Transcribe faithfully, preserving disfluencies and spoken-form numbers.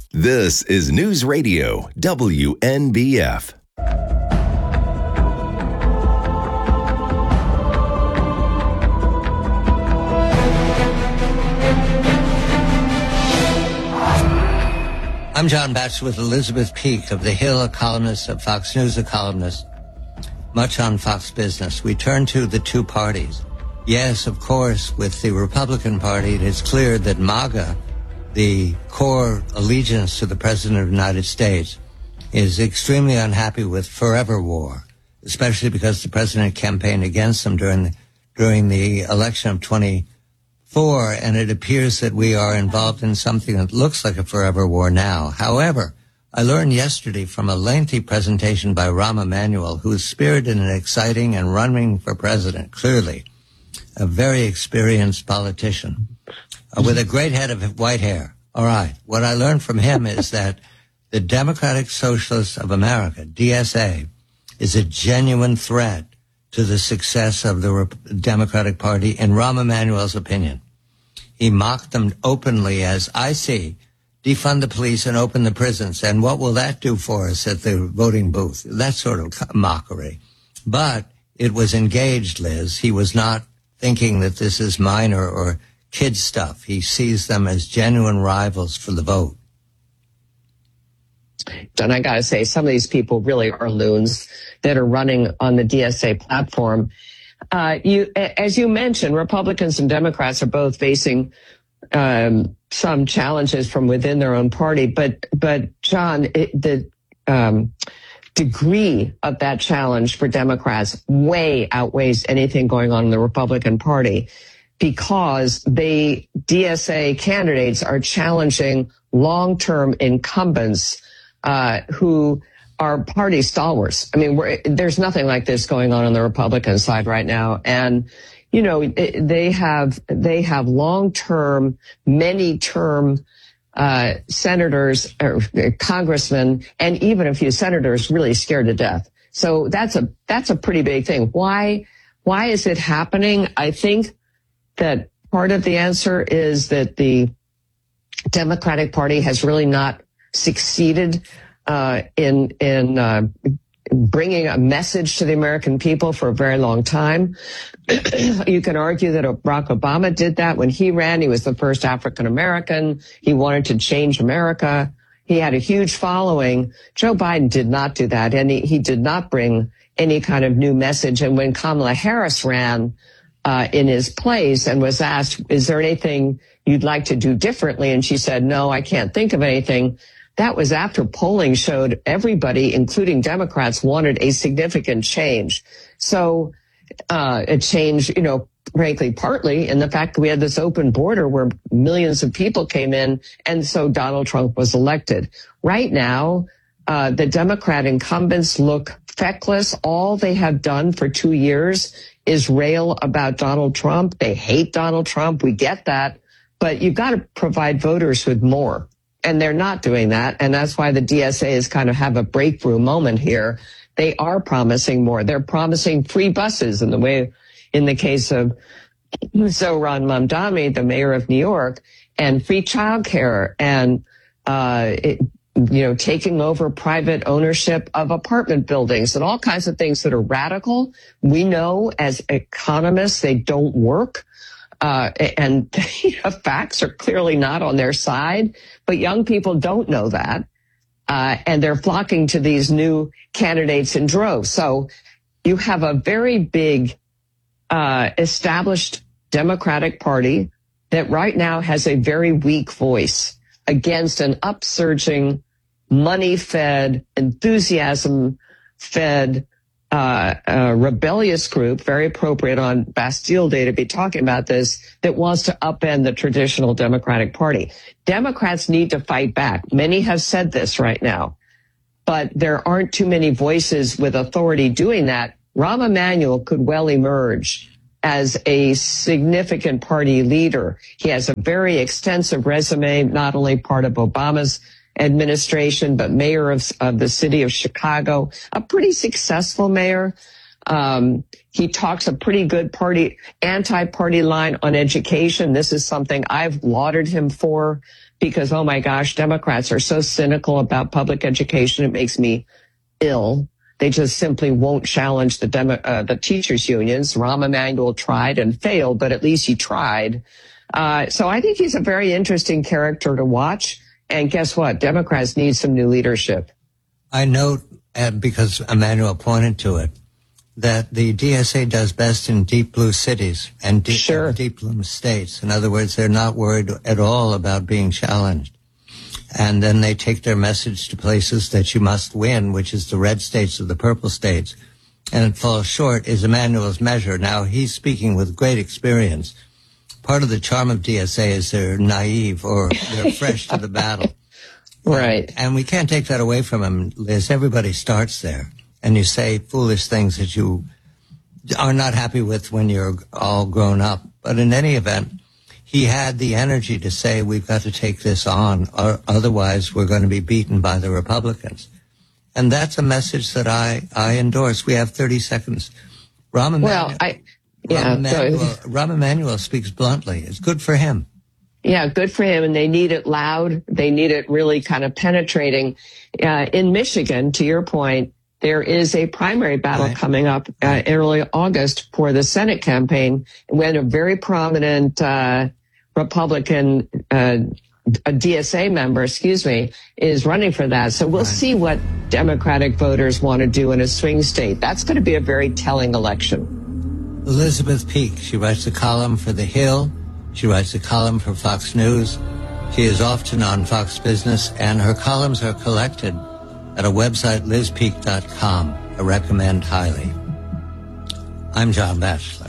This is News Radio W N B F. I'm John Batch with Elizabeth Peake of The Hill, a columnist, of Fox News, a columnist, much on Fox Business. We turn to the two parties. Yes, of course, with the Republican Party, it is clear that MAGA, the core allegiance to the President of the United States, is extremely unhappy with forever war, especially because the President campaigned against them during the, during the election of twenty Four, and it appears that we are involved in something that looks like a forever war now. However, I learned yesterday from a lengthy presentation by Rahm Emanuel, who is spirited and exciting and running for president, clearly a very experienced politician uh, with a great head of white hair. All right, what I learned from him is that the Democratic Socialists of America, D S A, is a genuine threat to the success of the Democratic Party, in Rahm Emanuel's opinion. He mocked them openly as, I see, defund the police and open the prisons, and what will that do for us at the voting booth? That sort of mockery. But it was engaged, Liz. He was not thinking that this is minor or kid stuff. He sees them as genuine rivals for the vote. And I got to say, some of these people really are loons that are running on the D S A platform. Uh, you, as you mentioned, Republicans and Democrats are both facing um, some challenges from within their own party. But, but John, it, the um, degree of that challenge for Democrats way outweighs anything going on in the Republican Party, because they D S A candidates are challenging long-term incumbents Uh, who are party stalwarts. I mean, we're, there's nothing like this going on on the Republican side right now. And, you know, it, they have, they have long-term, many-term, uh, senators, or congressmen, and even a few senators really scared to death. So that's a, that's a pretty big thing. Why, why is it happening? I think that part of the answer is that the Democratic Party has really not succeeded uh, in in uh, bringing a message to the American people for a very long time. You can argue that Barack Obama did that when he ran. He was the first African American. He wanted to change America. He had a huge following. Joe Biden did not do that, and he, he did not bring any kind of new message. And when Kamala Harris ran uh, in his place and was asked, is there anything you'd like to do differently? And she said, no, I can't think of anything. That was after polling showed everybody, including Democrats, wanted a significant change. So uh, a change, you know, frankly, partly in the fact that we had this open border where millions of people came in, and so Donald Trump was elected. Right now, uh, the Democrat incumbents look feckless. All they have done for two years is rail about Donald Trump. They hate Donald Trump. We get that. But you've got to provide voters with more. And they're not doing that. And that's why the D S A is kind of have a breakthrough moment here. They are promising more. They're promising free buses in the way, in the case of Zohran Mamdani, the mayor of New York, and free childcare and, uh, it, you know, taking over private ownership of apartment buildings and all kinds of things that are radical. We know as economists, they don't work. Uh, and you know, facts are clearly not on their side, but young people don't know that. Uh, and they're flocking to these new candidates in droves. So you have a very big, uh, established Democratic Party that right now has a very weak voice against an upsurging, money-fed, enthusiasm-fed, Uh, a rebellious group, very appropriate on Bastille Day to be talking about this, that wants to upend the traditional Democratic Party. Democrats need to fight back. Many have said this right now, but there aren't too many voices with authority doing that. Rahm Emanuel could well emerge as a significant party leader. He has a very extensive resume, not only part of Obama's administration, but mayor of, of the city of Chicago, a pretty successful mayor. Um, he talks a pretty good party, anti-party line on education. This is something I've lauded him for. because, oh my gosh, Democrats are so cynical about public education. It makes me ill. They just simply won't challenge the demo, uh, the teachers unions. Rahm Emanuel tried and failed, but at least he tried. Uh, so I think he's a very interesting character to watch. And guess what? Democrats need some new leadership. I note, uh, because Emanuel pointed to it, that the D S A does best in deep blue cities and deep, sure. deep blue states. In other words, they're not worried at all about being challenged. And then they take their message to places that you must win, which is the red states or the purple states. And it falls short is Emanuel's measure. Now, he's speaking with great experience. Part of the charm of D S A is they're naive or they're fresh to the battle. Right. And we can't take that away from him, Liz. Everybody starts there. And you say foolish things that you are not happy with when you're all grown up. But in any event, he had the energy to say, we've got to take this on, or otherwise we're going to be beaten by the Republicans. And that's a message that I, I endorse. We have thirty seconds. Rahm Emanuel, well, I, yeah, Rahm Emanuel, Rahm Emanuel speaks bluntly. It's good for him. Yeah, good for him. And they need it loud. They need it really kind of penetrating. Uh, in Michigan, to your point, there is a primary battle right. coming up uh, early August for the Senate campaign, when a very prominent uh, Republican uh, a D S A member, excuse me, is running for that. So we'll right. see what Democratic voters want to do in a swing state. That's going to be a very telling election. Elizabeth Peek, she writes a column for The Hill. She writes a column for Fox News. She is often on Fox Business, and her columns are collected at a website, liz peek dot com. I recommend highly. I'm John Batchelor.